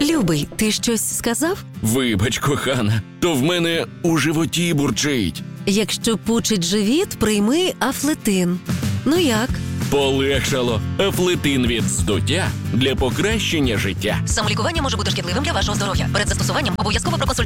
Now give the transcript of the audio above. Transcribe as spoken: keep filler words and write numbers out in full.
Любий, ти щось сказав? Вибач, кохана, то в мене у животі бурчить. Якщо пучить живіт, прийми Афлетин. Ну як? Полегшало. Афлетин від здуття для покращення життя. Самолікування може бути шкідливим для вашого здоров'я. Перед застосуванням обов'язково проконсультуйтесь